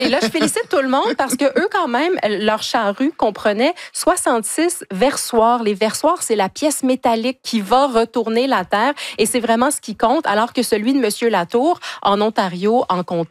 Et là, je félicite tout le monde parce que eux, quand même, leur charrue comprenait 66 versoirs. Les versoirs, c'est la pièce métallique qui va retourner la terre et c'est vraiment ce qui compte, alors que celui de Monsieur Latour, en Ontario, en comptait